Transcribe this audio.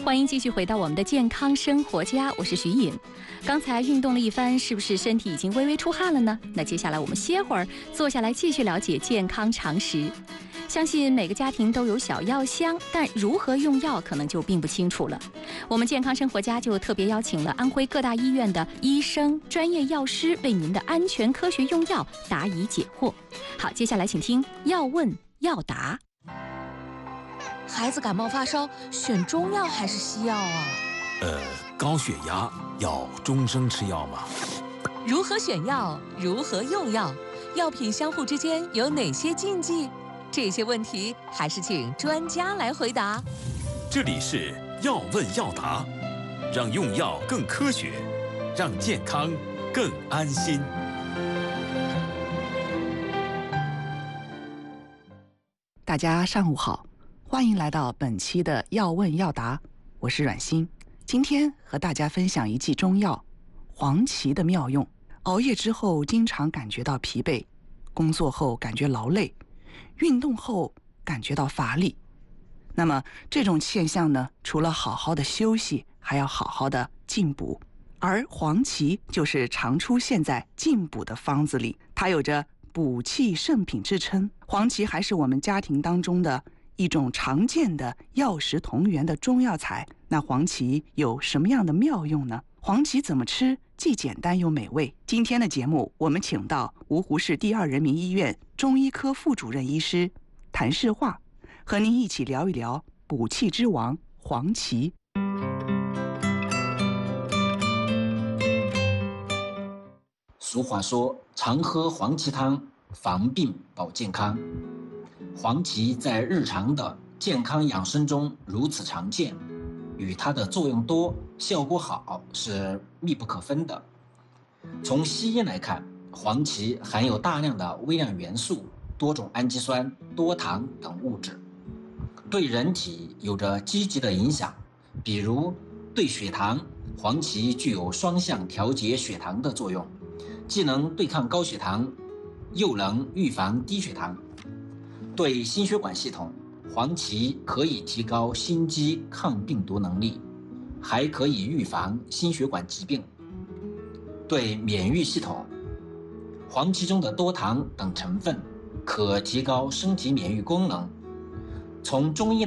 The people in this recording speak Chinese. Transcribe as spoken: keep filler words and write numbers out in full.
欢迎继续回到我们的健康生活家，我是徐颖。刚才运动了一番，是不是身体已经微微出汗了呢？那接下来我们歇会儿，坐下来继续了解健康常识。相信每个家庭都有小药箱，但如何用药可能就并不清楚了。我们健康生活家就特别邀请了安徽各大医院的医生、专业药师，为您的安全科学用药答疑解惑。好，接下来请听要问要答。 孩子感冒发烧，选中药还是西药啊？ 呃，高血压要终生吃药吗？ 如何选药？如何用药？药品相互之间有哪些禁忌？这些问题还是请专家来回答。 这里是要问要答，让用药更科学，让健康更安心。 大家上午好，欢迎来到本期的要问要答，我是阮欣。今天和大家分享一剂中药黄芪的妙用。熬夜之后经常感觉到疲惫，工作后感觉劳累，运动后感觉到乏力。那么这种现象呢，除了好好的休息，还要好好的进补。而黄芪就是常出现在进补的方子里，它有着补气圣品之称。黄芪还是我们家庭当中的一种常见的药食同源的中药材。那黄芪有什么样的妙用呢？黄芪怎么吃既简单又美味？今天的节目我们请到芜湖市第二人民医院中医科副主任医师谭世化，和您一起聊一聊补气之王黄芪。 俗话说，常喝黄芪汤，防病保健康。黄芪在日常的健康养生中如此常见，与它的作用多、效果好是密不可分的。从西医来看，黄芪含有大量的微量元素、多种氨基酸、多糖等物质，对人体有着积极的影响。比如对血糖，黄芪具有双向调节血糖的作用，既能对抗高血糖，又能预防低血糖。对心血管系统，黄芪可以提高心肌抗病毒能力，还可以预防心血管疾病。对免疫系统，黄芪中的多糖等成分可提高身体免疫功能。从中医